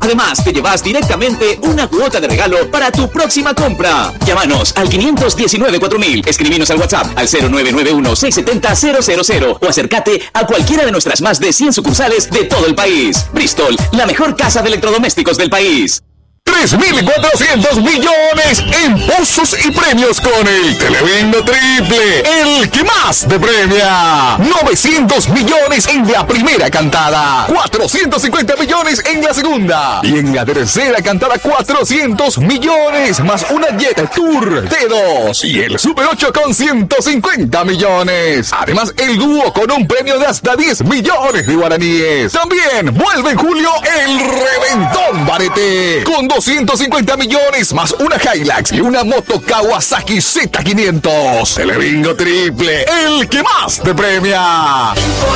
Además, te llevas directamente una cuota de regalo para tu próxima compra. Llámanos al 519-4000, escribinos al WhatsApp al 0991-670-000 o acércate a cualquiera de nuestras más de 100 sucursales de todo el país. Bristol, la mejor casa de electrodomésticos del país. 3.400 millones en pozos y premios con el Telebingo Triple, el que más te premia. 900 millones en la primera cantada, 450 millones en la segunda y en la tercera cantada 400 millones más una Jet Tour T2 y el Super 8 con 150 millones. Además, el dúo con un premio de hasta 10 millones de guaraníes. También vuelve en julio el Reventón Barete con 250 millones más una Hilux y una moto Kawasaki Z500. Telebingo Triple, el que más te premia.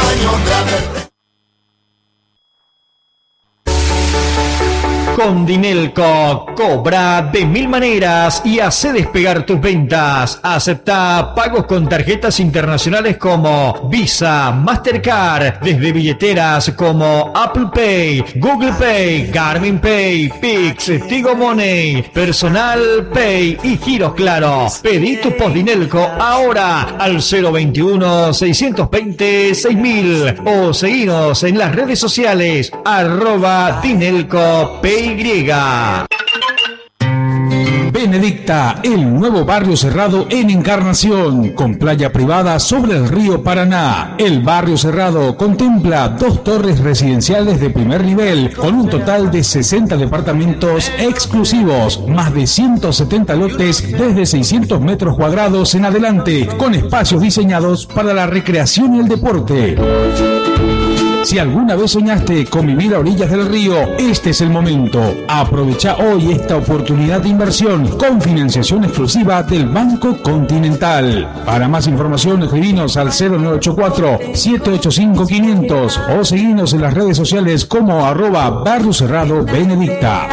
Con Dinelco, cobra de 1000 maneras y hace despegar tus ventas. Acepta pagos con tarjetas internacionales como Visa, Mastercard, desde billeteras como Apple Pay, Google Pay, Garmin Pay, Pix, Tigo Money, Personal Pay y giros Claro. Pedí tu post Dinelco ahora al 021-620-6000 o seguinos en las redes sociales @DinelcoPay. Benedicta, el nuevo barrio cerrado en Encarnación, con playa privada sobre el río Paraná. El barrio cerrado contempla 2 torres residenciales de primer nivel, con un total de 60 departamentos exclusivos, más de 170 lotes desde 600 metros cuadrados en adelante, con espacios diseñados para la recreación y el deporte. Si alguna vez soñaste con vivir a orillas del río, este es el momento. Aprovecha hoy esta oportunidad de inversión con financiación exclusiva del Banco Continental. Para más información, escribinos al 0984-785-500 o seguinos en las redes sociales como @Barrio Cerrado Benedicta.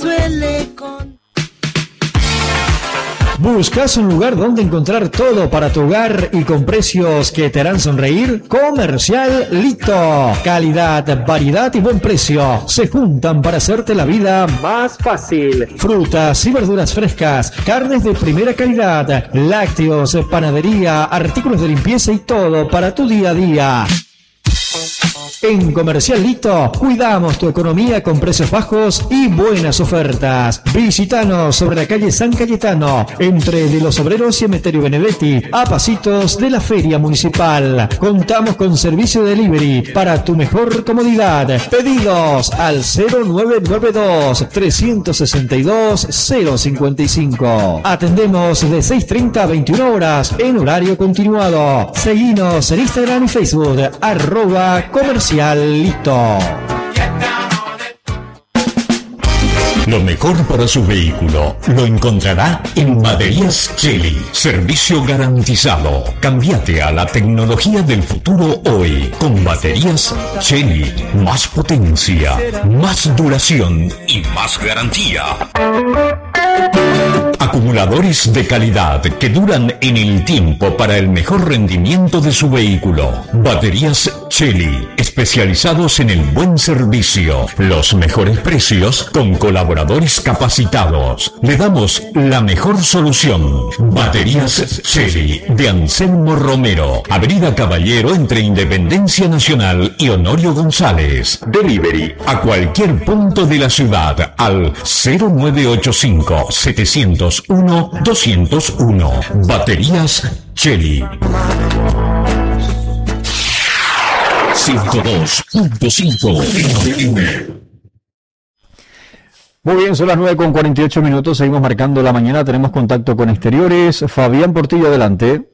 ¿Buscas un lugar donde encontrar todo para tu hogar y con precios que te harán sonreír? Comercial Lito. Calidad, variedad y buen precio se juntan para hacerte la vida más fácil. Frutas y verduras frescas, carnes de primera calidad, lácteos, panadería, artículos de limpieza y todo para tu día a día. En Comercial Lito cuidamos tu economía con precios bajos y buenas ofertas. Visítanos sobre la calle San Cayetano, entre de los Obreros y Emeterio Benedetti, a pasitos de la Feria Municipal. Contamos con servicio de delivery para tu mejor comodidad. Pedidos al 0992-362-055. Atendemos de 6:30 a 21 horas en horario continuado. Seguinos en Instagram y Facebook, @Comercial Lito. Lo mejor para su vehículo lo encontrará en Baterías Cheli. Servicio garantizado. Cámbiate a la tecnología del futuro hoy con Baterías Cheli. Más potencia, más duración y más garantía. Acumuladores de calidad que duran en el tiempo para el mejor rendimiento de su vehículo. Baterías Cheli, especializados en el buen servicio, los mejores precios con colaboradores capacitados. Le damos la mejor solución. Baterías Cheli de Anselmo Romero, Avenida Caballero entre Independencia Nacional y Honorio González. Delivery a cualquier punto de la ciudad al 0985-701-201. Baterías Cheli. 102.5 FM. Muy bien, son las 9:48, seguimos marcando la mañana, tenemos contacto con exteriores. Fabián Portillo, adelante.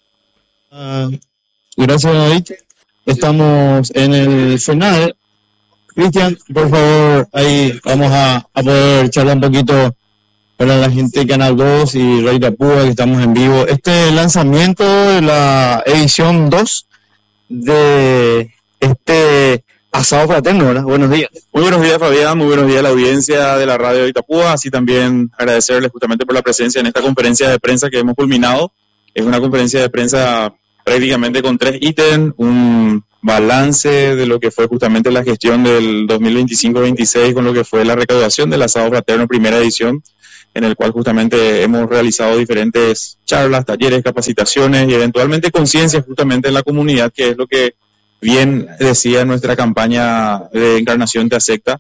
Gracias, David. Estamos en el final. Cristian, por favor, ahí vamos a poder charlar un poquito para la gente de Canal 2 y Radio Itapúa, que estamos en vivo. Este lanzamiento de la edición 2 de este asado fraterno, ¿verdad? Buenos días. Muy buenos días, Fabián, muy buenos días a la audiencia de la radio de Itapúa, así también agradecerles justamente por la presencia en esta conferencia de prensa que hemos culminado. Es una conferencia de prensa prácticamente con 3 ítems, un balance de lo que fue justamente la gestión del 2025-26 con lo que fue la recaudación del asado fraterno primera edición, en el cual justamente hemos realizado diferentes charlas, talleres, capacitaciones y eventualmente conciencia justamente en la comunidad, que es lo que bien decía nuestra campaña de Encarnación Te Acepta.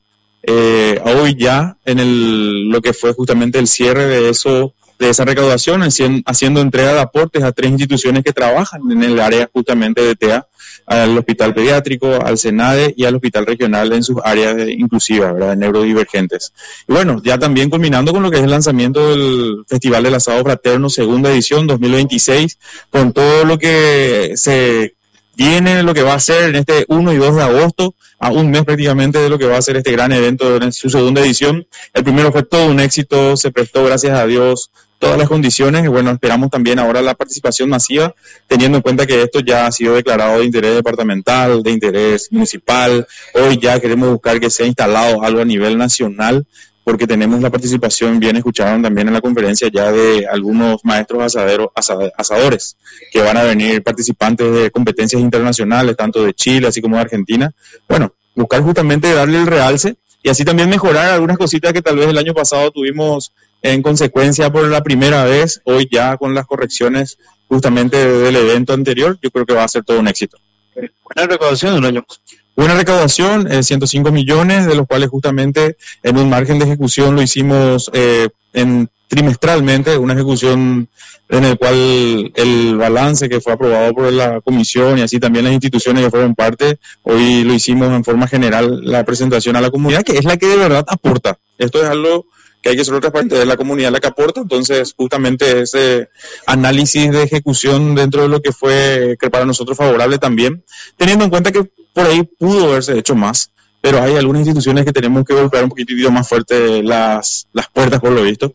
Hoy ya en lo que fue justamente el cierre de esa recaudación, haciendo entrega de aportes a 3 instituciones que trabajan en el área justamente de TEA, al Hospital Pediátrico, al SENADE y al Hospital Regional en sus áreas inclusivas, ¿verdad?, neurodivergentes. Y bueno, ya también culminando con lo que es el lanzamiento del Festival del Asado Fraterno, segunda edición 2026, con todo lo que se viene, lo que va a ser en este 1 y 2 de agosto, a un mes prácticamente de lo que va a ser este gran evento en su segunda edición. El primero fue todo un éxito, se prestó, gracias a Dios, todas las condiciones, y bueno, esperamos también ahora la participación masiva, teniendo en cuenta que esto ya ha sido declarado de interés departamental, de interés municipal. Hoy ya queremos buscar que sea instalado algo a nivel nacional, porque tenemos la participación, bien escucharon también en la conferencia ya, de algunos maestros asadores, que van a venir participantes de competencias internacionales, tanto de Chile así como de Argentina. Bueno, buscar justamente darle el realce y así también mejorar algunas cositas que tal vez el año pasado tuvimos en consecuencia por la primera vez. Hoy ya con las correcciones justamente del evento anterior, yo creo que va a ser todo un éxito. Buena recaudación del año pasado. Buena recaudación, 105 millones, de los cuales justamente en un margen de ejecución lo hicimos trimestralmente, una ejecución en el cual el balance que fue aprobado por la comisión y así también las instituciones que fueron parte, hoy lo hicimos en forma general la presentación a la comunidad, que es la que de verdad aporta. Esto es algo que hay que ser otra parte de la comunidad la que aporta. Entonces justamente ese análisis de ejecución dentro de lo que fue, que para nosotros favorable también, teniendo en cuenta que por ahí pudo haberse hecho más, pero hay algunas instituciones que tenemos que golpear un poquitito más fuerte las puertas, por lo visto.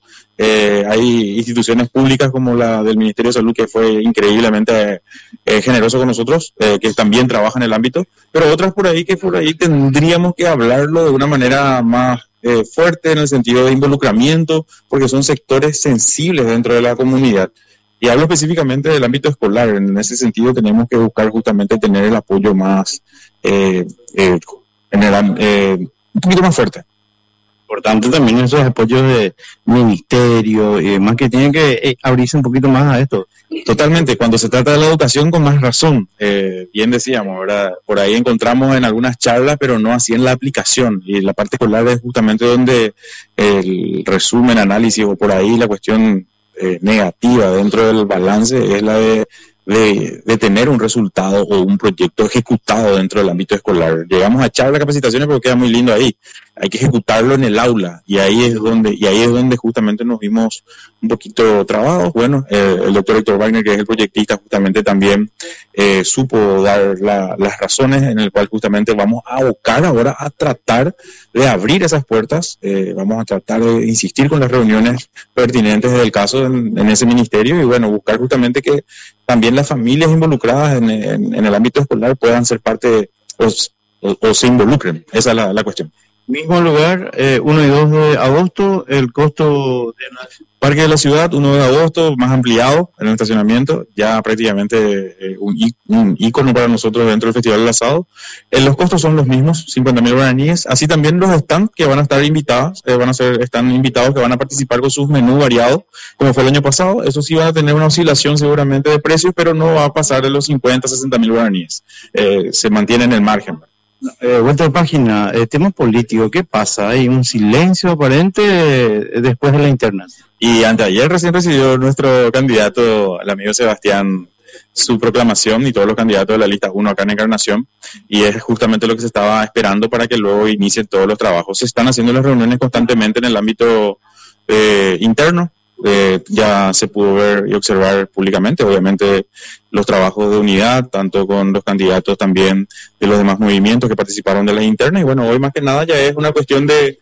Hay instituciones públicas como la del Ministerio de Salud, que fue increíblemente generoso con nosotros, que también trabaja en el ámbito, pero otras por ahí que por ahí tendríamos que hablarlo de una manera más fuerte, en el sentido de involucramiento, porque son sectores sensibles dentro de la comunidad. Y hablo específicamente del ámbito escolar. En ese sentido tenemos que buscar justamente tener el apoyo más un poquito más fuerte. Importante también esos apoyos de ministerio y demás, que tienen que abrirse un poquito más a esto. Totalmente, cuando se trata de la educación, con más razón. Bien decíamos, ¿verdad? Por ahí encontramos en algunas charlas, pero no así en la aplicación. Y la parte escolar es justamente donde el resumen, análisis o por ahí la cuestión negativa dentro del balance es la de tener un resultado o un proyecto ejecutado dentro del ámbito escolar. Llegamos a charlas, capacitaciones, pero queda muy lindo ahí. Hay que ejecutarlo en el aula, y ahí es donde justamente nos vimos un poquito trabados. Bueno, el doctor Héctor Wagner, que es el proyectista, justamente también supo dar las razones en el cual justamente vamos a abocar ahora a tratar de abrir esas puertas. Vamos a tratar de insistir con las reuniones pertinentes del caso en ese ministerio, y bueno, buscar justamente que también las familias involucradas en el ámbito escolar puedan ser parte o se involucren. Esa es la cuestión. Mismo lugar, 1 y 2 de agosto, el costo de Parque de la Ciudad, 1 de agosto, más ampliado en el estacionamiento, ya prácticamente un ícono para nosotros dentro del Festival del Asado. Los costos son los mismos, 50.000 guaraníes, así también los stands que van a estar invitados, están invitados, que van a participar con sus menús variados, como fue el año pasado. Eso sí va a tener una oscilación seguramente de precios, pero no va a pasar de los 50.000-60.000 guaraníes, se mantiene en el margen. Vuelta de página, tema político, ¿qué pasa? Hay un silencio aparente después de la interna. Y anteayer recién recibió nuestro candidato, el amigo Sebastián, su proclamación, y todos los candidatos de la lista 1 acá en Encarnación, y es justamente lo que se estaba esperando para que luego inicien todos los trabajos. Se están haciendo las reuniones constantemente en el ámbito interno. Ya se pudo ver y observar públicamente, obviamente, los trabajos de unidad, tanto con los candidatos también de los demás movimientos que participaron de las internas. Y bueno, hoy más que nada ya es una cuestión de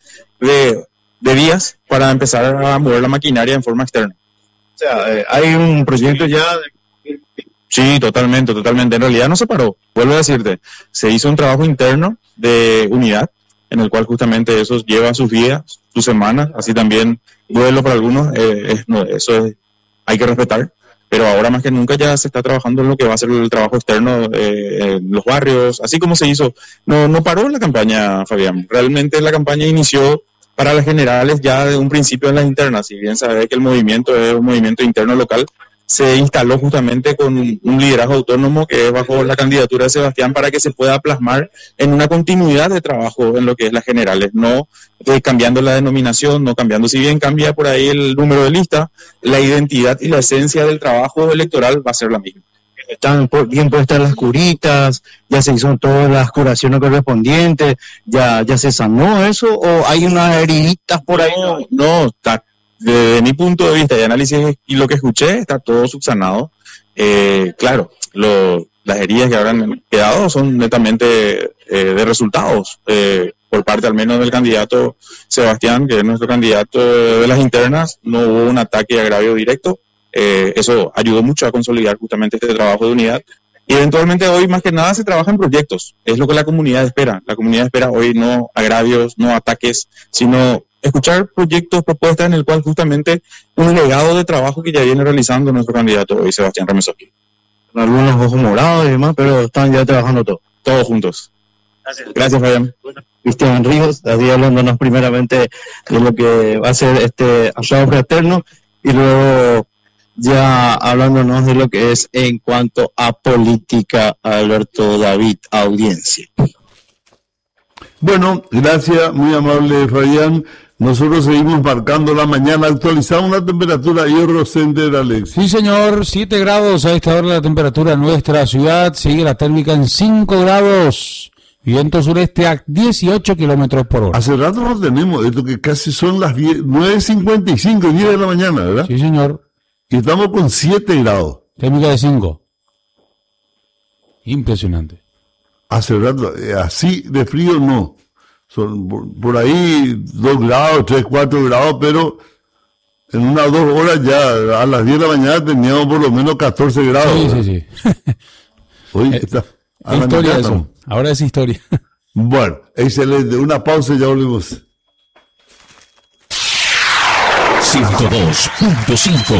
días para empezar a mover la maquinaria en forma externa. O sea, hay un proyecto ya. Sí, totalmente. En realidad no se paró. Vuelvo a decirte, se hizo un trabajo interno de unidad, en el cual justamente eso lleva sus días, sus semanas, así también duelo para algunos, hay que respetar, pero ahora más que nunca ya se está trabajando en lo que va a ser el trabajo externo en los barrios, así como se hizo. No paró la campaña, Fabián. Realmente la campaña inició para las generales ya de un principio en las internas. Si bien sabe que el movimiento es un movimiento interno local, se instaló justamente con un liderazgo autónomo que es bajo la candidatura de Sebastián para que se pueda plasmar en una continuidad de trabajo en lo que es las generales, no cambiando la denominación, no cambiando, si bien cambia por ahí el número de lista, la identidad y la esencia del trabajo electoral va a ser la misma. Están bien puestas las curitas, ya se hizo todas las curaciones correspondientes, ya se sanó eso, o hay unas heriditas por ahí. No, está, desde mi punto de vista y análisis y lo que escuché, está todo subsanado. Claro, las heridas que habrán quedado son netamente de resultados, por parte al menos del candidato Sebastián, que es nuestro candidato de las internas. No hubo un ataque y agravio directo. Eso ayudó mucho a consolidar justamente este trabajo de unidad. Y eventualmente hoy más que nada se trabaja en proyectos. Es lo que la comunidad espera. La comunidad espera hoy no agravios, no ataques, sino escuchar proyectos, propuestas en el cual justamente un legado de trabajo que ya viene realizando nuestro candidato hoy, Sebastián Ramesowski. Con algunos ojos morados y demás, pero están ya trabajando todos juntos. Gracias, Fabián. Cristian Ríos, así hablándonos primeramente de lo que va a ser este asado fraterno y luego ya hablándonos de lo que es en cuanto a política, Alberto David, audiencia. Bueno, gracias, muy amable Fabián. Nosotros seguimos marcando la mañana, actualizamos la temperatura y Eurocenter, Alex. Sí, señor, 7 grados a esta hora la temperatura en nuestra ciudad, sigue la térmica en 5 grados, viento sureste a 18 kilómetros por hora. Hace rato no tenemos, esto que casi son las 9:55, 10 de la mañana, ¿verdad? Sí, señor. Y estamos con 7 grados. Térmica de 5. Impresionante. Hace rato, así de frío no. Son por ahí 2 grados, 3, 4 grados, pero en unas 2 horas ya, a las 10 de la mañana teníamos por lo menos 14 grados. Sí. Hoy está. Es historia eso. Ahora es historia. Bueno, excelente. Una pausa y ya volvemos. 102.5.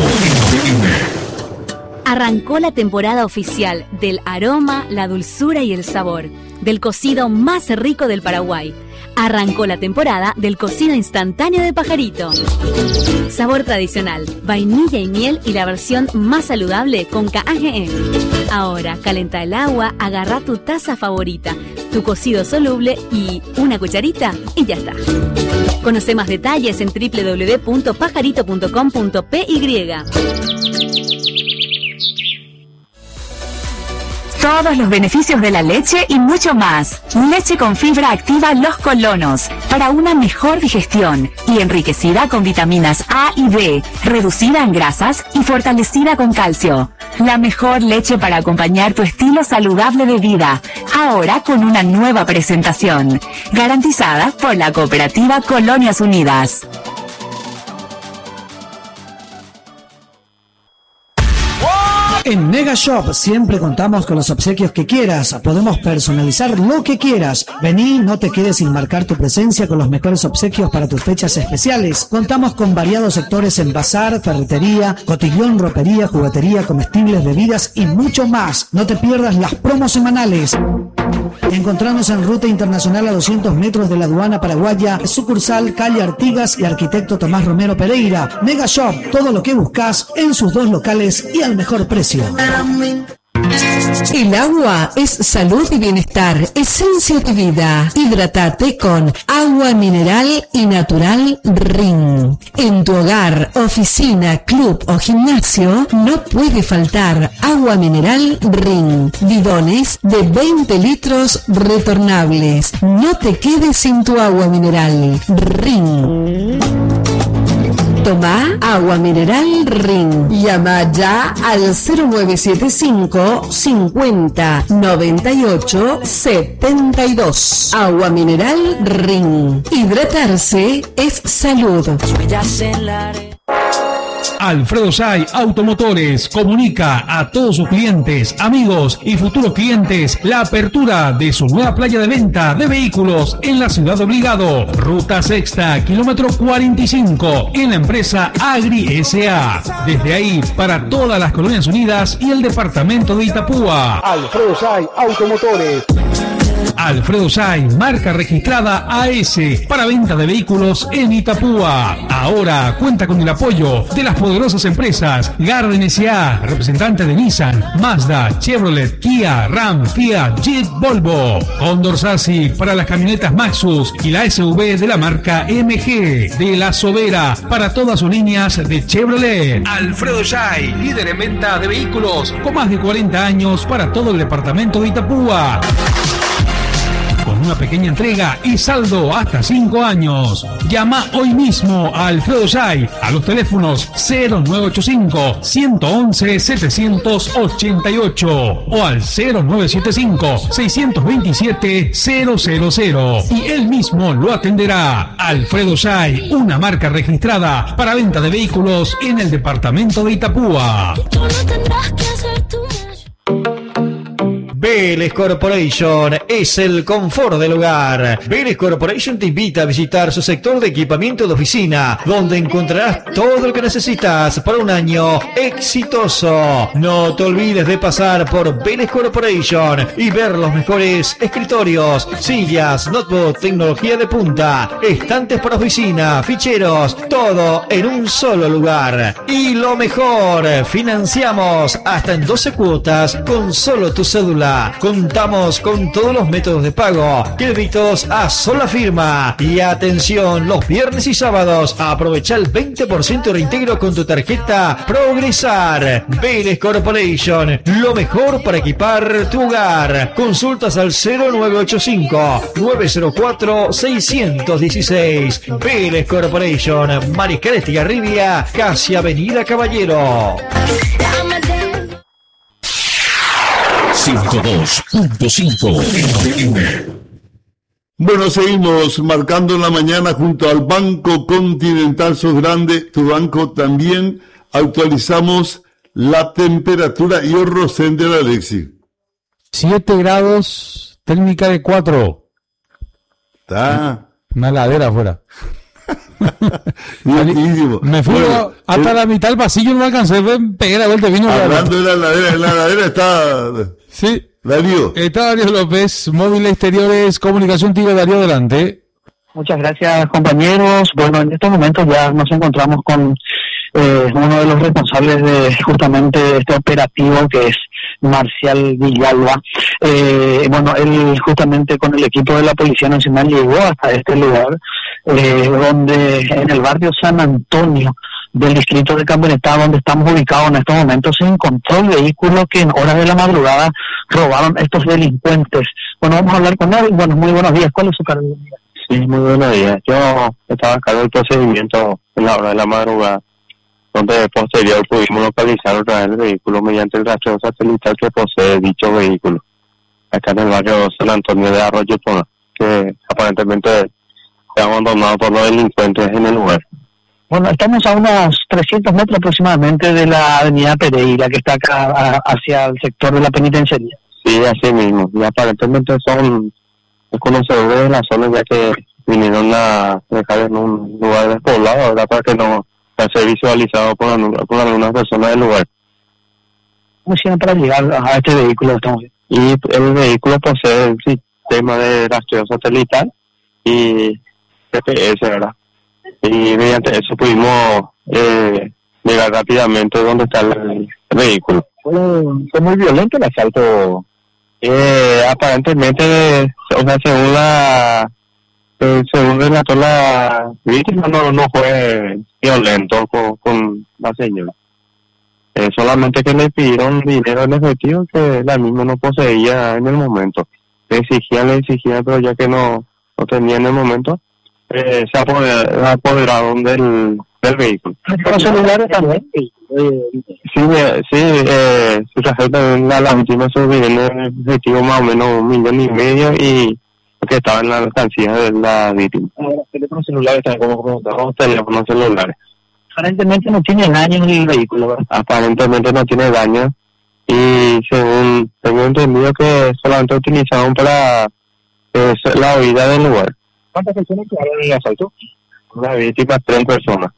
Arrancó la temporada oficial del aroma, la dulzura y el sabor del cocido más rico del Paraguay. Arrancó la temporada del cocido instantáneo de Pajarito. Sabor tradicional, vainilla y miel y la versión más saludable con KAGE. Ahora, calenta el agua, agarra tu taza favorita, tu cocido soluble y una cucharita y ya está. Conoce más detalles en www.pajarito.com.py. Todos los beneficios de la leche y mucho más. Leche con fibra activa Los Colonos, para una mejor digestión y enriquecida con vitaminas A y B, reducida en grasas y fortalecida con calcio. La mejor leche para acompañar tu estilo saludable de vida, ahora con una nueva presentación, garantizada por la cooperativa Colonias Unidas. En Mega Shop siempre contamos con los obsequios que quieras. Podemos personalizar lo que quieras. Vení, no te quedes sin marcar tu presencia con los mejores obsequios para tus fechas especiales. Contamos con variados sectores en bazar, ferretería, cotillón, ropería, juguetería, comestibles, bebidas y mucho más. No te pierdas las promos semanales. Encontramos en Ruta Internacional a 200 metros de la aduana paraguaya, sucursal calle Artigas y Arquitecto Tomás Romero Pereira. Mega Shop, todo lo que buscas en sus 2 locales y al mejor precio. El agua es salud y bienestar, esencia de vida. Hidrátate con agua mineral y natural Ring. En tu hogar, oficina, club o gimnasio no puede faltar agua mineral Ring. Bidones de 20 litros retornables. No te quedes sin tu agua mineral Ring. Toma agua mineral Ring. Llama ya al 0975 50 98 72. Agua mineral Ring. Hidratarse es salud. Alfredo Say Automotores comunica a todos sus clientes, amigos y futuros clientes la apertura de su nueva playa de venta de vehículos en la ciudad de Obligado, Ruta Sexta, kilómetro 45, en la empresa Agri S.A. Desde ahí para todas las Colonias Unidas y el departamento de Itapúa. Alfredo Say Automotores. Alfredo Say, marca registrada AS, para venta de vehículos en Itapúa. Ahora cuenta con el apoyo de las poderosas empresas Garden S.A., representante de Nissan, Mazda, Chevrolet, Kia, Ram, Fiat, Jeep, Volvo. Condor Sassi para las camionetas Maxus y la SUV de la marca MG. De La Sobera para todas sus líneas de Chevrolet. Alfredo Say, líder en venta de vehículos con más de 40 años para todo el departamento de Itapúa. Con una pequeña entrega y saldo hasta 5 años. Llama hoy mismo a Alfredo Say a los teléfonos 0985-111-788 o al 0975-627-000 y él mismo lo atenderá. Alfredo Say, una marca registrada para venta de vehículos en el departamento de Itapúa. Vélez Corporation es el confort del hogar. Vélez Corporation te invita a visitar su sector de equipamiento de oficina, donde encontrarás todo lo que necesitas para un año exitoso. No te olvides de pasar por Vélez Corporation y ver los mejores escritorios, sillas, notebook, tecnología de punta, estantes para oficina, ficheros, todo en un solo lugar. Y lo mejor, financiamos hasta en 12 cuotas con solo tu cédula. Contamos con todos los métodos de pago, créditos a sola firma. Y atención, los viernes y sábados aprovecha el 20% de reintegro con tu tarjeta Progresar. Vélez Corporation, lo mejor para equipar tu hogar. Consultas al 0985-904-616. Vélez Corporation, Mariscal Estigarribia, casi Avenida Caballero. 102.5. Bueno, seguimos marcando en la mañana junto al Banco Continental Sos Grande, tu banco también. Actualizamos la temperatura y el Rosén de la Alexi. 7 grados, térmica de 4. Está. Una heladera afuera. Me fui hasta la mitad del pasillo, no me alcancé, pegué la vuelta, vino. Hablando de la heladera está... Sí. Darío. Está Darío López, Móvil Exteriores, Comunicación Tigo. Darío, adelante. Muchas gracias, compañeros. Bueno, en estos momentos ya nos encontramos con uno de los responsables de justamente este operativo, que es Marcial Villalba. Bueno, él justamente con el equipo de la Policía Nacional llegó hasta este lugar, donde en el barrio San Antonio del distrito de Camioneta, donde estamos ubicados en estos momentos, se encontró el vehículo que en horas de la madrugada robaron estos delincuentes. Bueno, vamos a hablar con él. Bueno, muy buenos días. ¿Cuál es su cargo? Sí, muy buenos días. Yo estaba a cargo del procedimiento en la hora de la madrugada, donde posterior pudimos localizar otra vez el vehículo mediante el rastreo satelital que posee dicho vehículo, acá en el barrio San Antonio de Arroyo Pona, que aparentemente fue abandonado por los delincuentes en el lugar. Bueno, estamos a unos 300 metros aproximadamente de la avenida Pereira, que está acá hacia el sector de la penitenciaría. Sí, así mismo, y aparentemente son conocedores de la zona, ya que vinieron a dejar en un lugar despoblado, ¿verdad?, para que no ser visualizado por algunas personas del lugar. ¿Cómo hicieron para llegar a este vehículo? Y el vehículo posee el sistema de rastreo satelital y GPS, ¿verdad? Y mediante eso pudimos llegar rápidamente donde está el vehículo. ¿Fue muy violento el asalto? Aparentemente, o sea, según relató la víctima, no fue violento con la señora. Solamente que le pidieron dinero en efectivo que la misma no poseía en el momento. Le exigían, pero ya que no tenía en el momento, se apoderaron del vehículo. ¿Los celulares también? Sí, su tarjeta, la última se viene en efectivo más o menos 1,5 millones y que estaba en la alcancía de la víctima. Teléfonos celulares también, como preguntaron. Teléfonos celulares. Aparentemente no tiene daño en el vehículo, ¿verdad? Aparentemente no tiene daño y según tengo entendido que solamente utilizaron para la huida del lugar. ¿Cuántas personas quedaron en el asalto? Una víctima, 3 personas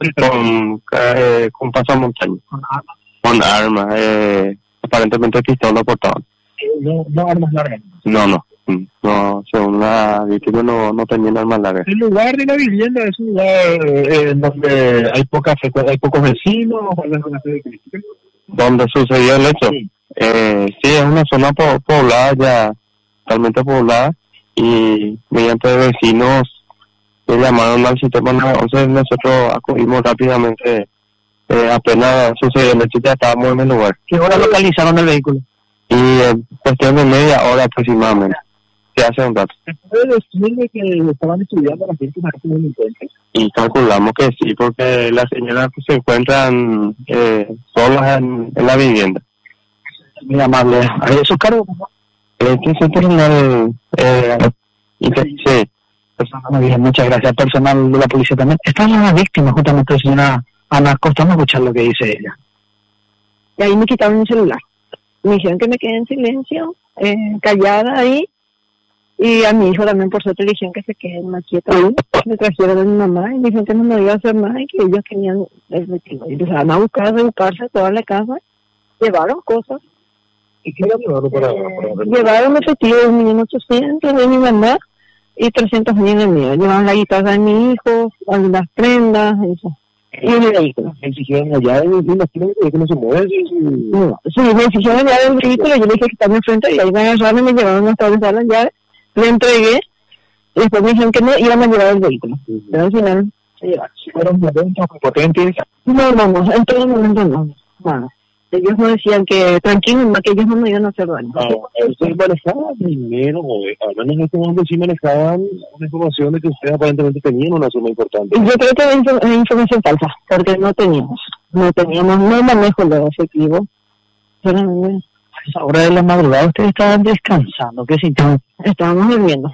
con pasamontañas. Con armas, aparentemente pistola portaban. No armas largas. No, según la víctima no tenían armas largas. ¿El lugar de la vivienda es un lugar donde hay pocos vecinos? ¿Dónde sucedió el hecho? Sí, es una zona poblada ya, totalmente poblada, y mediante vecinos que llamaron al sistema 911, nosotros acudimos rápidamente. Apenas sucedió el hecho, ya estábamos en el lugar. ¿Qué hora localizaron el vehículo? Y en cuestión de media hora aproximadamente, se hace un rato. ¿Se puede decir de que estaban estudiando las víctimas de delincuentes? Y calculamos que sí, porque las señoras se encuentran solas en la vivienda. Muy amable. ¿Hay esos cargos? Se terminó sí. Muy bien, muchas gracias. Personal de la policía también. Están las víctimas, justamente, señora Ana Costa, vamos a escuchar lo que dice ella. Y ahí me quitaron mi celular. Me dijeron que me quedé en silencio, callada ahí. Y a mi hijo también, por suerte, le dijeron que se quede más quieto ahí. Me trajeron a mi mamá y me dijeron que no me iba a hacer nada y que ellos querían el vestido. Y empezaron a buscarse toda la casa. Llevaron cosas. ¿Y qué llevaron para llevaron efectivo de 1.800.000 de mi mamá y 300.000 de mío. Llevaron la guitarra de mi hijo, algunas prendas, eso. Y el vehículo. ¿Me exigieron allá del vehículo que no se mueve? Sí, me exigieron allá del vehículo, yo le dije que estaba enfrente y ahí me agarraron y me llevaron hasta donde la llave, le entregué y después me dijeron que no iban a llevar el vehículo. Pero al final se llevaron. ¿Fueron violentos, potentes? No, en todo momento no. Ellos no decían que tranquilos, que ellos no me iban a hacer daño. ¿Ustedes manejaban dinero? Al menos en este momento sí manejaban una información de que ustedes aparentemente tenían una suma importante. Yo creo que es información falsa, porque no teníamos, no manejo lo efectivo. Pero a esa hora de la madrugada ustedes estaban descansando, ¿qué sintieron? Estábamos durmiendo.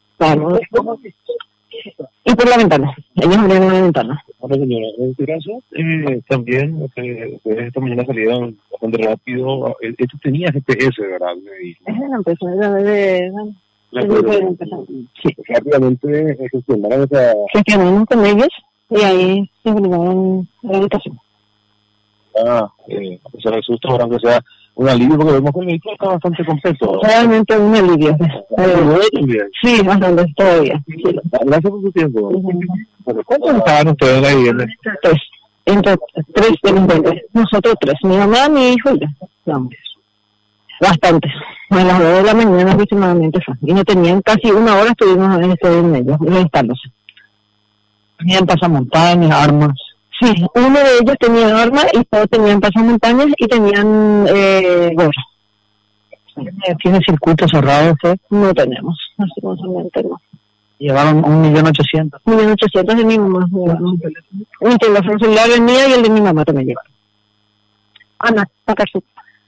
Y por la ventana, ellos abrieron la ventana. Bueno, señora, en este caso, también, esta mañana salieron bastante rápido. Esto tenía GPS, ¿verdad? Es la empresa, Sí, rápidamente gestionaron con ellos y ahí se brindaron la habitación. A pesar del susto, ahora que sea un alivio, porque vemos que el vehículo está bastante completo. Realmente un alivio. Sí, bastante todavía. Gracias por su tiempo. ¿Cuántos estaban ustedes en la vivienda? Entre 3 delincuentes. Nosotros 3. Mi mamá, mi hijo y yo. Vamos. Bastante. A las 2 de la mañana aproximadamente fue. Y no tenían casi una hora, estuvimos en ellos, revistándose. Tenían pasamontañas, armas. Sí, uno de ellos tenía armas y todos tenían pasamontañas y tenían gorra. ¿Tiene circuito cerrado usted? No tenemos, lastimosamente no. Llevaron 1.800.000. 1.800.000 de mi mamá. Mi teléfono celular es mío y el de mi mamá también llevaron. Ana Macarzú.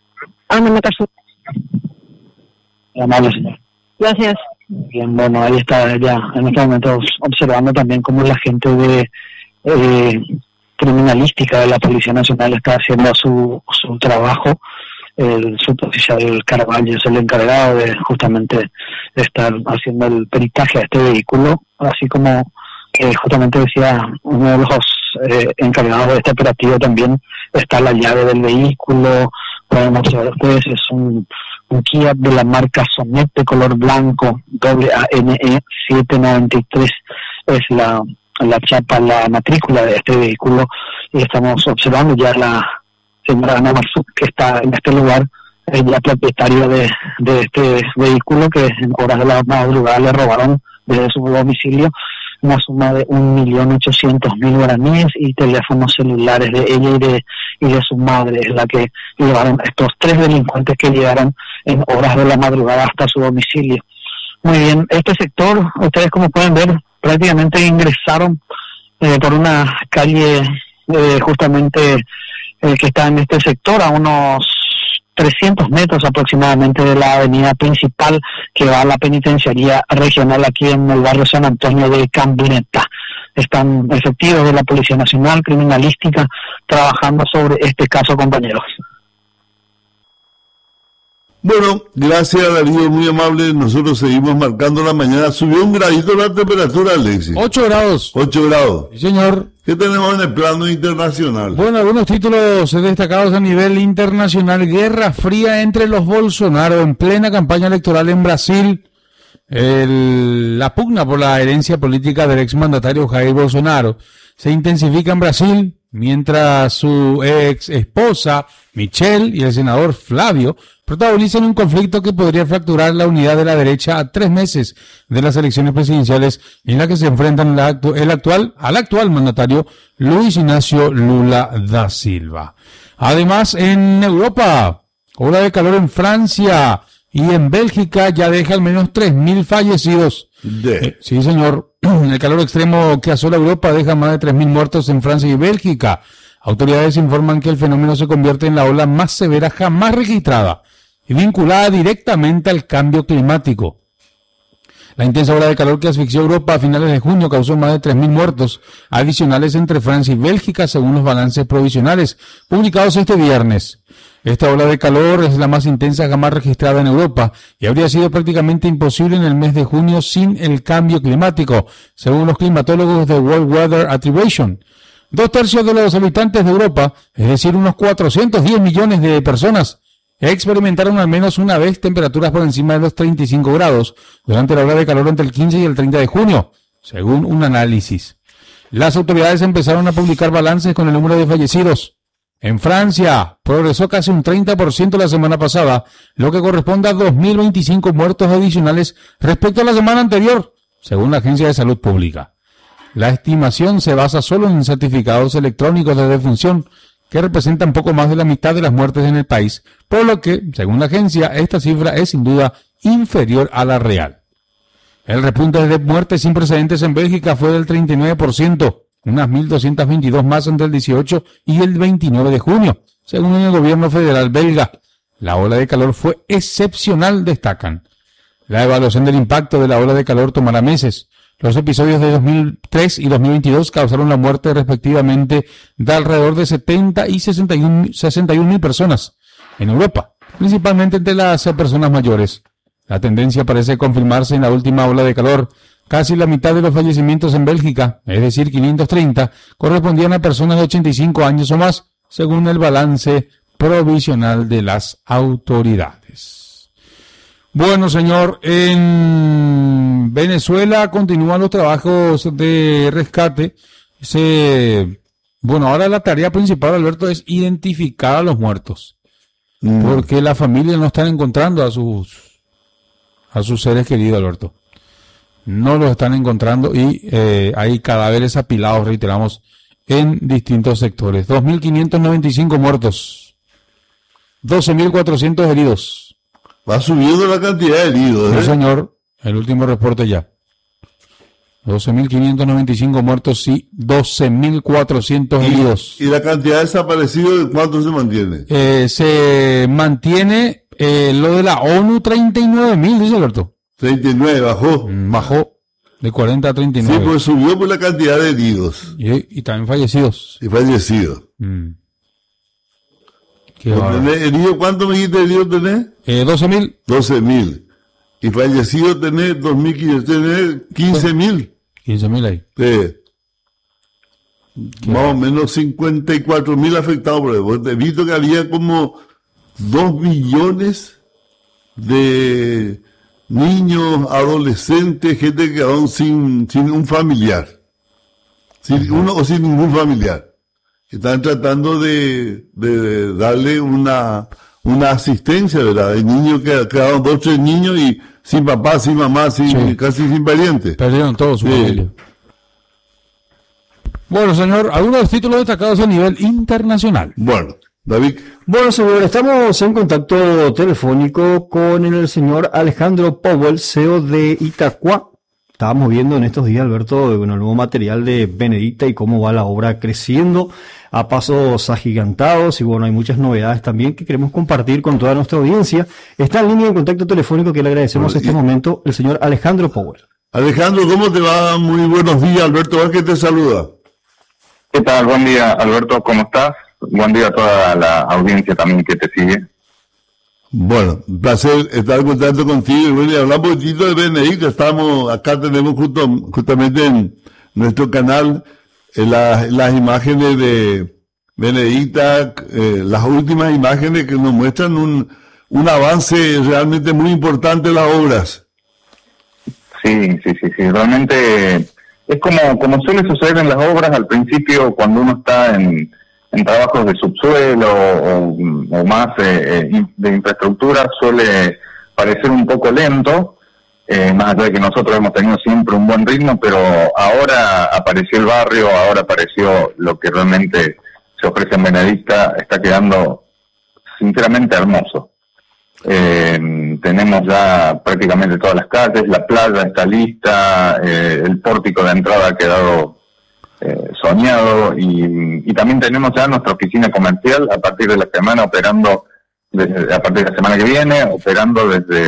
Amable, señor. Gracias. Bien, bueno, ahí está ya en este momento observando también cómo la gente de criminalística de la Policía Nacional está haciendo su trabajo. El suboficial Caraballo es el encargado de justamente estar haciendo el peritaje a este vehículo, así como justamente decía uno de los encargados de este operativo también está la llave del vehículo. Pueden observar ustedes, es un Kia de la marca Sonet de color blanco, ANE 793, es la chapa, la matrícula de este vehículo, y estamos observando ya la señora Ana Marzú, que está en este lugar, ella propietaria de este vehículo, que en horas de la madrugada le robaron desde su domicilio una suma de 1.800.000 guaraníes y teléfonos celulares de ella y de su madre, es la que llevaron estos 3 delincuentes que llegaron en horas de la madrugada hasta su domicilio. Muy bien, este sector, ustedes como pueden ver, prácticamente ingresaron por una calle justamente que está en este sector, a unos 300 metros aproximadamente de la avenida principal que va a la penitenciaría regional aquí en el barrio San Antonio de Cambineta. están efectivos de la Policía Nacional, criminalística, trabajando sobre este caso, compañeros. Bueno, gracias Darío, muy amable. Nosotros seguimos marcando la mañana. Subió un gradito la temperatura, Alexis. 8 grados. 8 grados. Sí, señor. ¿Qué tenemos en el plano internacional? Bueno, algunos títulos destacados a nivel internacional. Guerra fría entre los Bolsonaro en plena campaña electoral en Brasil. La pugna por la herencia política del exmandatario Jair Bolsonaro se intensifica en Brasil, mientras su ex esposa Michelle y el senador Flávio protagonizan un conflicto que podría fracturar la unidad de la derecha a 3 meses de las elecciones presidenciales en la que se enfrentan al actual mandatario Luis Inácio Lula da Silva. Además, en Europa, ola de calor en Francia y en Bélgica ya deja al menos 3.000 fallecidos. Sí, señor. El calor extremo que asola Europa deja más de 3.000 muertos en Francia y Bélgica. Autoridades informan que el fenómeno se convierte en la ola más severa jamás registrada y vinculada directamente al cambio climático. La intensa ola de calor que asfixió Europa a finales de junio causó más de 3.000 muertos adicionales entre Francia y Bélgica, según los balances provisionales publicados este viernes. Esta ola de calor es la más intensa jamás registrada en Europa y habría sido prácticamente imposible en el mes de junio sin el cambio climático, según los climatólogos de World Weather Attribution. 2/3 de los habitantes de Europa, es decir, unos 410 millones de personas, experimentaron al menos una vez temperaturas por encima de los 35 grados durante la ola de calor entre el 15 y el 30 de junio, según un análisis. Las autoridades empezaron a publicar balances con el número de fallecidos. En Francia, progresó casi un 30% la semana pasada, lo que corresponde a 2.025 muertos adicionales respecto a la semana anterior, según la Agencia de Salud Pública. La estimación se basa solo en certificados electrónicos de defunción, que representan poco más de la mitad de las muertes en el país, por lo que, según la agencia, esta cifra es sin duda inferior a la real. El repunte de muertes sin precedentes en Bélgica fue del 39%, unas 1.222 más entre el 18 y el 29 de junio, según el gobierno federal belga. La ola de calor fue excepcional, destacan. La evaluación del impacto de la ola de calor tomará meses. Los episodios de 2003 y 2022 causaron la muerte respectivamente de alrededor de 70 y 61 mil personas en Europa, principalmente entre las personas mayores. La tendencia parece confirmarse en la última ola de calor. Casi la mitad de los fallecimientos en Bélgica, es decir, 530, correspondían a personas de 85 años o más, según el balance provisional de las autoridades. Bueno, señor, en Venezuela continúan los trabajos de rescate. Ahora la tarea principal, Alberto, es identificar a los muertos, porque las familias no están encontrando a sus seres queridos, Alberto. No los están encontrando y hay cadáveres apilados, reiteramos, en distintos sectores. 2.595 muertos, 12.400 heridos. Va subiendo la cantidad de heridos, Sí, señor, el último reporte ya. 12.595 muertos y 12.400 heridos. ¿Y la cantidad de desaparecidos cuánto se mantiene? Se mantiene lo de la ONU, 39.000, dice Alberto. 39, bajó. Bajó de 40 a 39. Sí, pues subió por la cantidad de heridos. Y también fallecidos. Y fallecidos. ¿Herido cuánto me dijiste heridos tenés? 12.000. 12.000. Y fallecidos tenés 2.500, tenés 15.000. 15.000 ahí. Más o menos 54.000 afectados por eso. He visto que había como 2 millones de niños, adolescentes, gente que quedaron sin un familiar. Sin uno o sin ningún familiar. Están tratando de darle una asistencia, ¿verdad? Hay niños que quedaron 2 o 3 niños y sin papá, sin mamá, casi sin parientes. Perdieron todos su familia. Bueno, señor, algunos títulos destacados a nivel internacional. Bueno, David. Bueno, señor, estamos en contacto telefónico con el señor Alejandro Powell, CEO de Itaqua. Estábamos viendo en estos días, Alberto, el nuevo material de Benedicta y cómo va la obra creciendo a pasos agigantados. Y bueno, hay muchas novedades también que queremos compartir con toda nuestra audiencia. Está en línea de contacto telefónico que le agradecemos en este momento el señor Alejandro Powell. Alejandro, ¿cómo te va? Muy buenos días, Alberto Vázquez te saluda. ¿Qué tal? Buen día, Alberto, ¿cómo estás? Buen día a toda la audiencia también que te sigue. Bueno, un placer estar en contacto contigo. Y bueno, y hablar un poquitito de Benedicta. Acá tenemos justamente en nuestro canal las imágenes de Benedicta, las últimas imágenes que nos muestran un avance realmente muy importante en las obras. Sí, realmente es como suele suceder en las obras al principio cuando uno está en trabajos de subsuelo o más de infraestructura, suele parecer un poco lento, más allá de que nosotros hemos tenido siempre un buen ritmo, pero ahora apareció el barrio, ahora apareció lo que realmente se ofrece en Benedicta, está quedando sinceramente hermoso. Tenemos ya prácticamente todas las calles, la playa está lista, el pórtico de entrada ha quedado soñado y también tenemos ya nuestra oficina comercial a partir de la semana operando, a partir de la semana que viene, operando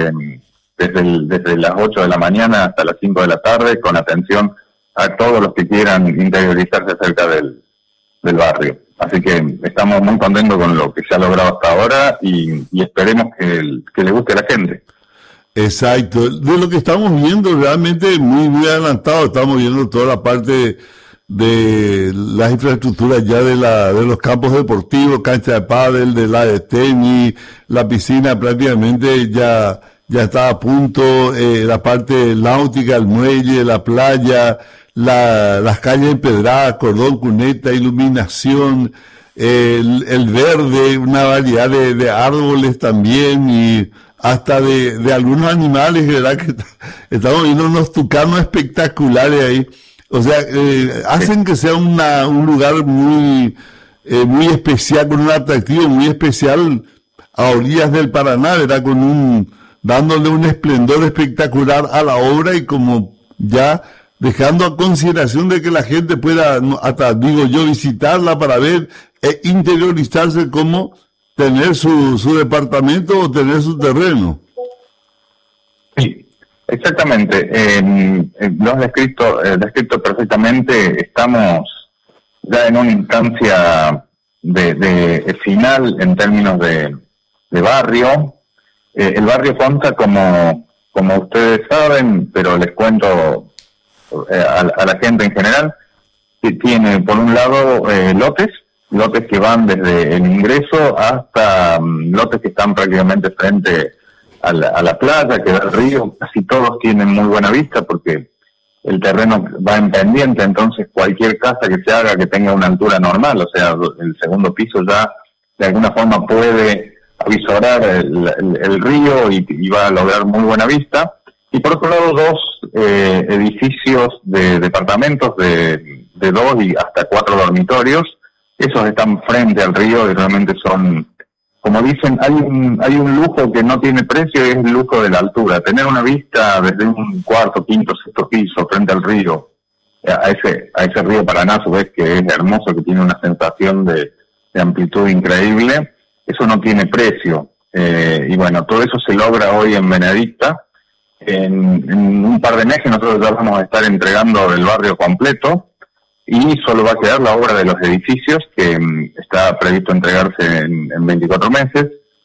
desde las 8 de la mañana hasta las 5 de la tarde, con atención a todos los que quieran interiorizarse acerca del barrio. Así que estamos muy contentos con lo que se ha logrado hasta ahora y esperemos que le guste a la gente. Exacto. De lo que estamos viendo realmente muy adelantado, estamos viendo toda la parte de las infraestructuras ya de los campos deportivos, cancha de pádel, de la de tenis, la piscina prácticamente ya está a punto, la parte náutica, el muelle, la playa, las calles empedradas, cordón, cuneta, iluminación, el verde, una variedad de árboles también y hasta de algunos animales, ¿verdad? Que estamos viendo unos tucanos espectaculares ahí. O sea, hacen que sea un lugar muy especial, con un atractivo muy especial a orillas del Paraná, ¿verdad? Dándole un esplendor espectacular a la obra y como ya dejando a consideración de que la gente pueda, hasta digo yo, visitarla para ver e interiorizarse como tener su departamento o tener su terreno. Sí, exactamente. Lo has descrito perfectamente. Estamos ya en una instancia de final en términos de barrio. El barrio consta, como ustedes saben, pero les cuento a la gente en general, que tiene por un lado lotes que van desde el ingreso hasta lotes que están prácticamente frente a la playa, que da al río. Casi todos tienen muy buena vista porque el terreno va en pendiente, entonces cualquier casa que se haga que tenga una altura normal, o sea, el segundo piso ya de alguna forma puede avisorar el río y va a lograr muy buena vista. Y por otro lado, dos edificios de departamentos de 2 y hasta 4 dormitorios. Esos están frente al río y realmente son, como dicen, hay un lujo que no tiene precio y es el lujo de la altura. Tener una vista desde un cuarto, quinto, sexto piso frente al río, a ese río Paraná, a su vez, que es hermoso, que tiene una sensación de amplitud increíble, eso no tiene precio. Y bueno, todo eso se logra hoy en Benedicta. En un par de meses nosotros ya vamos a estar entregando el barrio completo y solo va a quedar la obra de los edificios, que está previsto entregarse en 24 meses.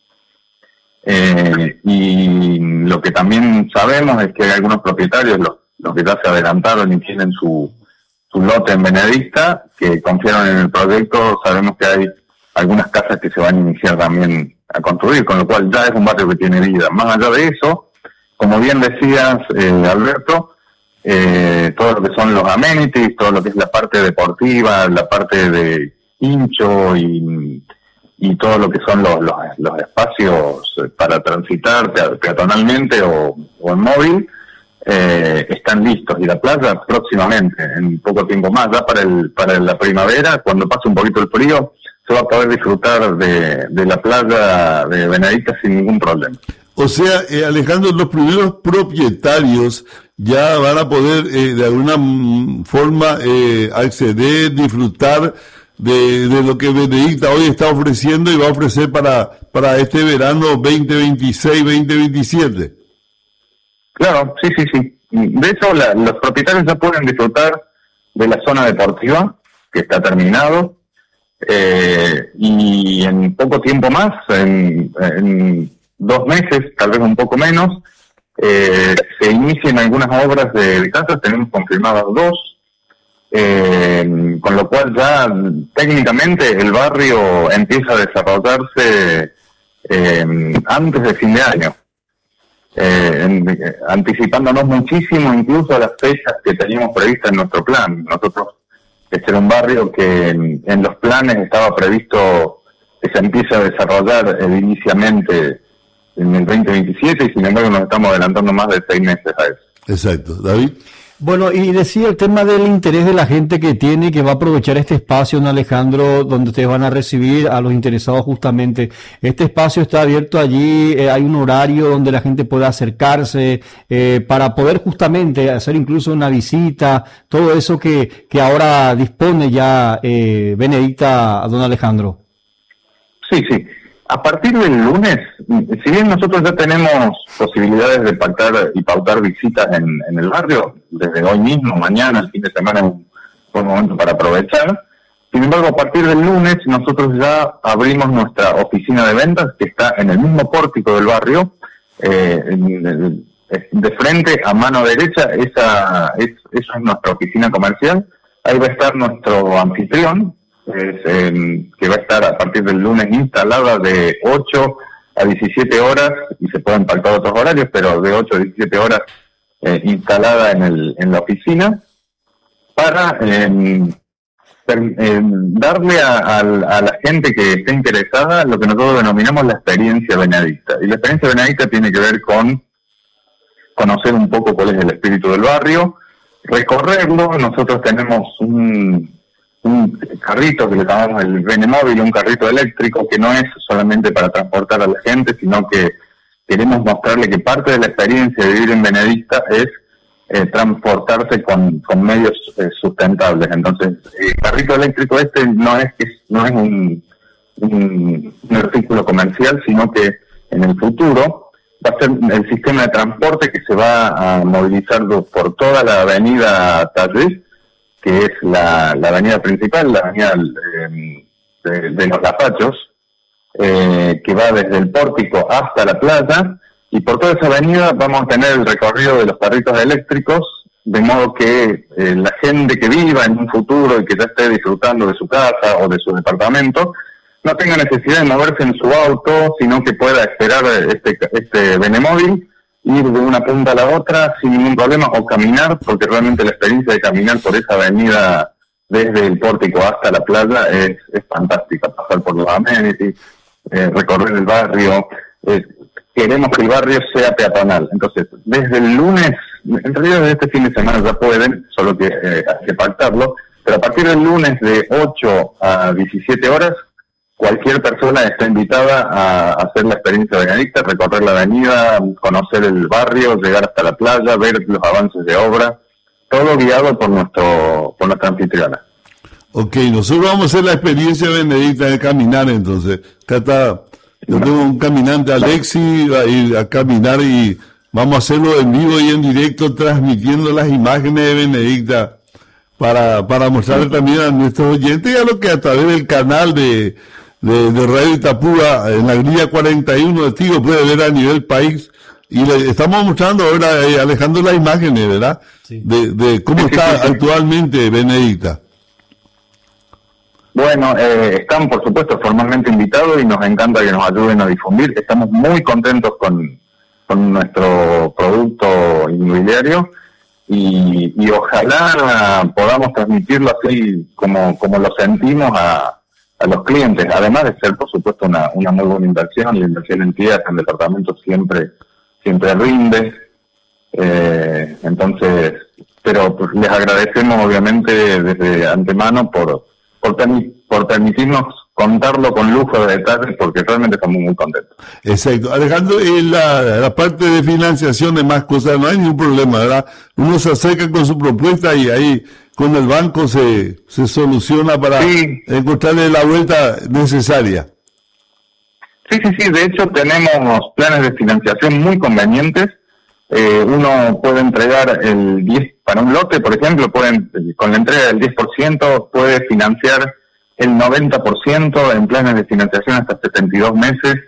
Y lo que también sabemos es que hay algunos propietarios, los que ya se adelantaron y tienen su lote en Benedicta, que confiaron en el proyecto. Sabemos que hay algunas casas que se van a iniciar también a construir, con lo cual ya es un barrio que tiene vida. Más allá de eso, como bien decías, Alberto, todo lo que son los amenities, todo lo que es la parte deportiva, la parte de hincho y todo lo que son los espacios para transitar peatonalmente o en móvil, están listos. Y la playa próximamente, en poco tiempo más, ya para la primavera, cuando pase un poquito el frío, se va a poder disfrutar de la playa de Benedicta sin ningún problema. O sea, Alejandro, los primeros propietarios ya van a poder de alguna forma acceder, disfrutar de lo que Benedicta hoy está ofreciendo y va a ofrecer para este verano 2026-2027. Claro, sí. De hecho, los propietarios ya pueden disfrutar de la zona deportiva, que está terminado, y en poco tiempo más, en 2 meses, tal vez un poco menos, se inician algunas obras de casas, tenemos confirmadas 2, con lo cual ya técnicamente el barrio empieza a desarrollarse antes de fin de año, anticipándonos muchísimo incluso a las fechas que teníamos previstas en nuestro plan. Nosotros, este era un barrio que en los planes estaba previsto que se empiece a desarrollar ediliciamente en el 2027, y sin embargo nos estamos adelantando más de 6 meses a eso. Exacto. David. Bueno, y decía el tema del interés de la gente que tiene y que va a aprovechar este espacio, don Alejandro, donde ustedes van a recibir a los interesados justamente. Este espacio está abierto allí, hay un horario donde la gente pueda acercarse para poder justamente hacer incluso una visita, todo eso que ahora dispone ya Benedicta a don Alejandro. Sí. A partir del lunes, si bien nosotros ya tenemos posibilidades de pactar y pautar visitas en el barrio, desde hoy mismo, mañana, el fin de semana es un buen momento para aprovechar. Sin embargo, a partir del lunes nosotros ya abrimos nuestra oficina de ventas, que está en el mismo pórtico del barrio, de frente a mano derecha. Esa es nuestra oficina comercial. Ahí va a estar nuestro anfitrión, que va a estar a partir del lunes instalada de 8 a 17 horas, y se pueden pactar otros horarios, pero de 8 a 17 horas instalada en la oficina, para darle a la gente que esté interesada lo que nosotros denominamos la experiencia benedicta. Y la experiencia benedicta tiene que ver con conocer un poco cuál es el espíritu del barrio, recorrerlo. Nosotros tenemos un carrito que le llamamos el Benemóvil, un carrito eléctrico que no es solamente para transportar a la gente, sino que queremos mostrarle que parte de la experiencia de vivir en Benedicta es transportarse con medios sustentables. Entonces, el carrito eléctrico no es un artículo comercial, sino que en el futuro va a ser el sistema de transporte que se va a movilizar por toda la avenida Talleres, que es la avenida principal, la avenida de los Lapachos, que va desde el pórtico hasta la playa, y por toda esa avenida vamos a tener el recorrido de los carritos eléctricos, de modo que la gente que viva en un futuro y que ya esté disfrutando de su casa o de su departamento, no tenga necesidad de moverse en su auto, sino que pueda esperar este Benemóvil, ir de una punta a la otra sin ningún problema, o caminar, porque realmente la experiencia de caminar por esa avenida desde el pórtico hasta la playa es fantástica. Pasar por los amenities, recorrer el barrio. Queremos que el barrio sea peatonal. Entonces, desde el lunes, en realidad desde este fin de semana ya pueden, solo que hay que pactarlo, pero a partir del lunes de 8 a 17 horas, cualquier persona está invitada a hacer la experiencia benedicta, recorrer la avenida, conocer el barrio, llegar hasta la playa, ver los avances de obra, todo guiado por nuestra anfitriona. Ok, nosotros vamos a hacer la experiencia benedicta de caminar, entonces. Yo tengo un caminante, Alexi, va a ir a caminar y vamos a hacerlo en vivo y en directo, transmitiendo las imágenes de Benedicta para mostrarle también a nuestros oyentes y a lo que a través del canal de Radio Itapúa en la grilla 41 de Tigo puede ver a nivel país. Y le estamos mostrando ahora, Alejandro, las imágenes, ¿verdad? Sí. De cómo está actualmente Benedicta. Bueno, están por supuesto formalmente invitados y nos encanta que nos ayuden a difundir. Estamos muy contentos con nuestro producto inmobiliario y ojalá podamos transmitirlo así como lo sentimos a los clientes, además de ser por supuesto una muy buena inversión, y la inversión en tierras, en departamentos siempre rinde. Entonces, pero pues, les agradecemos obviamente desde antemano por permitirnos contarlo con lujo de detalles, porque realmente estamos muy contentos. Exacto. Alejandro, en la parte de financiación de más cosas no hay ningún problema, ¿verdad? Uno se acerca con su propuesta y ahí con el banco se soluciona para encontrarle la vuelta necesaria. Sí. De hecho, tenemos planes de financiación muy convenientes Uno puede entregar el 10 para un lote, por ejemplo, con la entrega del 10% puede financiar el 90% en planes de financiación hasta 72 meses.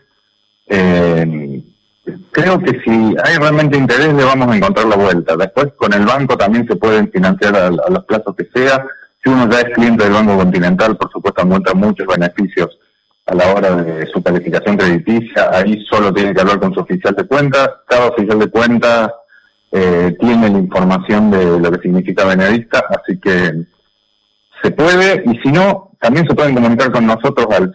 Creo que si hay realmente interés le vamos a encontrar la vuelta. Después con el banco también se pueden financiar a los plazos que sea. Si uno ya es cliente del Banco Continental, por supuesto encuentra muchos beneficios a la hora de su calificación crediticia. Ahí solo tiene que hablar con su oficial de cuenta. Cada oficial de cuenta tiene la información de lo que significa Benedicta, así que se puede, y si no, también se pueden comunicar con nosotros al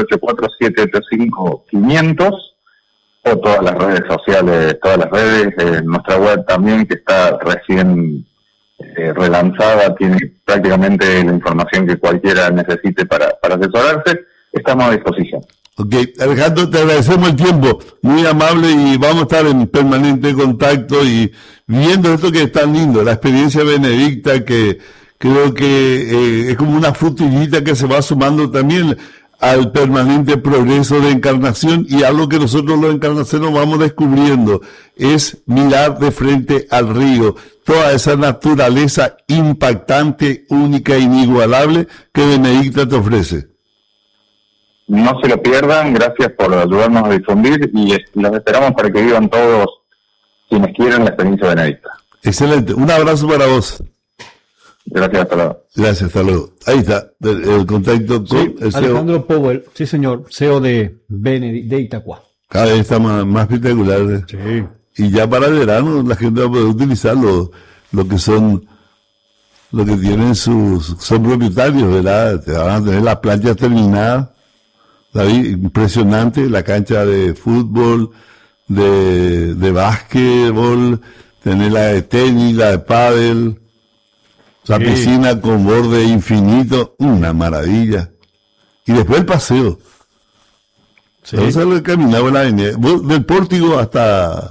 0984-785-500 o todas las redes sociales, todas las redes, nuestra web también, que está recién relanzada, tiene prácticamente la información que cualquiera necesite para asesorarse. Estamos a disposición. Ok, Alejandro, te agradecemos el tiempo, muy amable, y vamos a estar en permanente contacto y viendo esto que es tan lindo, la experiencia Benedicta, que creo que es como una frutillita que se va sumando también al permanente progreso de Encarnación, y algo que nosotros los encarnaceros vamos descubriendo es mirar de frente al río, toda esa naturaleza impactante, única e inigualable que Benedicta te ofrece. No se lo pierdan, gracias por ayudarnos a difundir, y los esperamos para que vivan todos quienes quieran la experiencia Benedicta. Excelente, un abrazo para vos. Gracias, hasta luego. Gracias, hasta luego. Ahí está, el contacto con el CEO. Alejandro Powell, sí señor, CEO de Itaqua. Cada vez está más espectacular. Sí. Y ya para el verano la gente va a poder utilizar lo que tienen son propietarios, ¿verdad? Te van a tener las planchas terminadas. David, impresionante, la cancha de fútbol, de básquetbol, tener la de tenis, la de pádel, la piscina con borde infinito, una maravilla. Y después el paseo. Sí. Vamos a ver, caminaba en la avenida, del pórtico hasta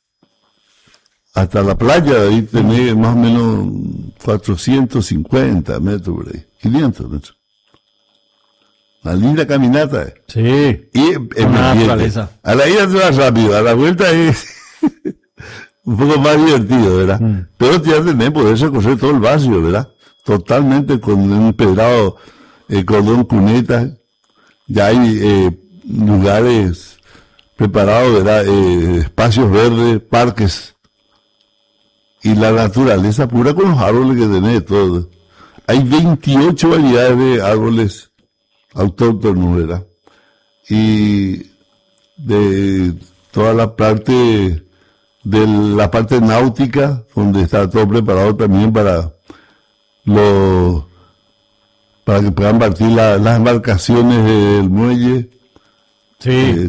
la playa, ahí tenés más o menos 450 metros por ahí, 500 metros. Una linda caminata. Sí. Y naturaleza. A la ida se va rápido, a la vuelta es un poco más divertido, ¿verdad? Pero ya tenés poder recorrer todo el barrio, ¿verdad? Totalmente con un empedrado, cordón cuneta. Ya hay lugares preparados, ¿verdad? Espacios verdes, parques. Y la naturaleza pura con los árboles que tenés, todo. Hay 28 variedades de árboles autóctonos, ¿verdad? Y de toda la parte náutica, donde está todo preparado también para que puedan partir las embarcaciones del muelle. Sí,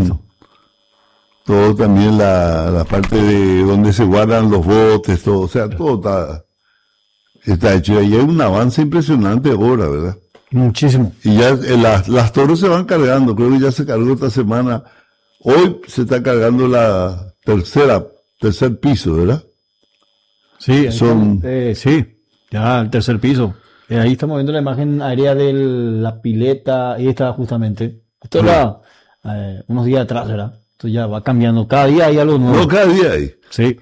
todo también la parte de donde se guardan los botes, todo, o sea, todo está hecho. Y hay un avance impresionante ahora, ¿verdad? Muchísimo. Y ya las torres se van cargando, creo que ya se cargó esta semana. Hoy se está cargando la tercer piso, ¿verdad? Sí, sí, ya el tercer piso. Ahí estamos viendo la imagen aérea de la pileta, ahí está justamente. Esto era unos días atrás, ¿verdad? Esto ya va cambiando, cada día hay algo nuevo. No, cada día hay. Sí.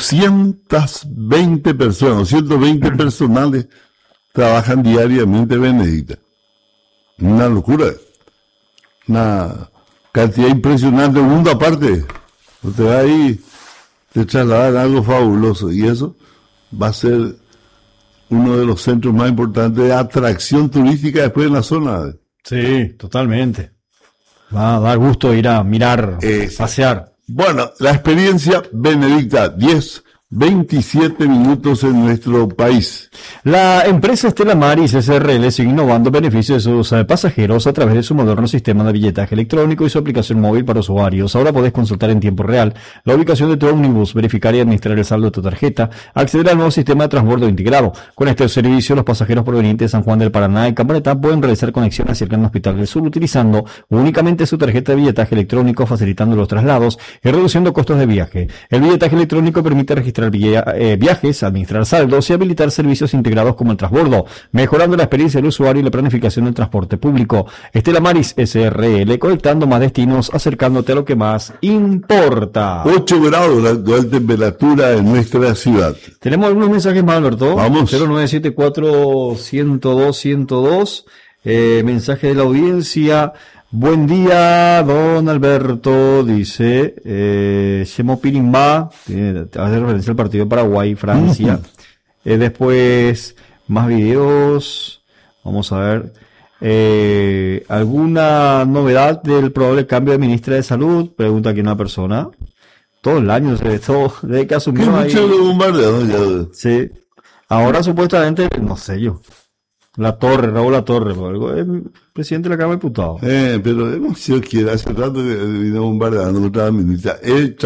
220 personales trabajan diariamente Benedicta. Una locura. Una cantidad impresionante, un mundo aparte. Te va ahí, te trasladan algo fabuloso. Y eso va a ser uno de los centros más importantes de atracción turística después en la zona. Sí, totalmente. Va a dar gusto ir a mirar, pasear. Bueno, la experiencia Benedicta, 27 minutos en nuestro país. La empresa Stella Maris SRL sigue innovando beneficios de sus pasajeros a través de su moderno sistema de billetaje electrónico y su aplicación móvil para usuarios. Ahora podés consultar en tiempo real la ubicación de tu ómnibus, verificar y administrar el saldo de tu tarjeta, acceder al nuevo sistema de transbordo integrado. Con este servicio, los pasajeros provenientes de San Juan del Paraná y Cambaretá pueden realizar conexiones hacia el Gran Hospital del Sur utilizando únicamente su tarjeta de billetaje electrónico, facilitando los traslados y reduciendo costos de viaje. El billetaje electrónico permite registrar administrar viajes, administrar saldos y habilitar servicios integrados como el transbordo, mejorando la experiencia del usuario y la planificación del transporte público. Estela Maris SRL, conectando más destinos, acercándote a lo que más importa. 8 grados la actual temperatura en nuestra ciudad. Tenemos algunos mensajes más, Alberto. Vamos. 0974-102-102. Mensaje de la audiencia. Buen día, don Alberto, dice, Shemo Pirimba, hace referencia al partido de Paraguay, Francia. Después, más videos, vamos a ver, ¿alguna novedad del probable cambio de ministra de Salud? Pregunta aquí una persona. Todo el año se ve todo, desde que asumió ahí. Sí. Ahora supuestamente, no sé yo. Raúl La Torre, algo, es presidente de la Cámara de Diputados. Pero hemos sido quien hace rato que vino bombardeando contra la ministra.